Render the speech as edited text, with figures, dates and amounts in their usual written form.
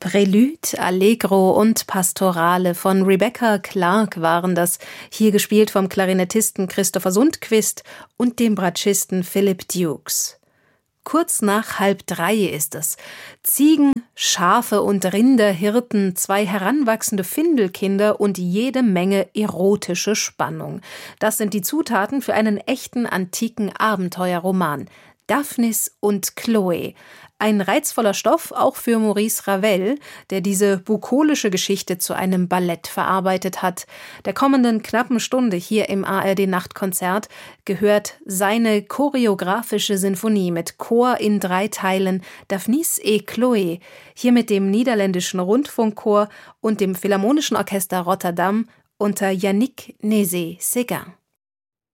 Prelude, Allegro und Pastorale von Rebecca Clarke waren das, hier gespielt vom Klarinettisten Christopher Sundquist und dem Bratschisten Philip Dukes. Kurz nach 2:30 ist es. Ziegen, Schafe und Rinder hirten, 2 heranwachsende Findelkinder und jede Menge erotische Spannung. Das sind die Zutaten für einen echten antiken Abenteuerroman. Daphnis und Chloe. Ein reizvoller Stoff auch für Maurice Ravel, der diese bukolische Geschichte zu einem Ballett verarbeitet hat. Der kommenden knappen Stunde hier im ARD-Nachtkonzert gehört seine choreografische Sinfonie mit Chor in 3 Teilen Daphnis et Chloé, hier mit dem niederländischen Rundfunkchor und dem Philharmonischen Orchester Rotterdam unter Yannick Nézet-Séguin.